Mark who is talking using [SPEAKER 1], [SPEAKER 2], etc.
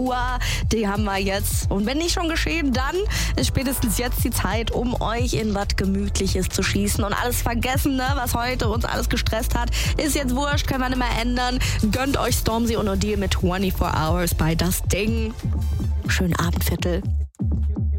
[SPEAKER 1] Uhr, die haben wir jetzt. Und wenn nicht schon geschehen, dann ist spätestens jetzt die Zeit, um euch in was Gemütliches zu schießen und alles vergessen, ne, was heute uns alles gestresst hat. Ist jetzt wurscht, können wir nicht mehr ändern. Gönnt euch Stormzy und Odile mit 24 Hours bei Das Ding. Schönen Abend, Viertel.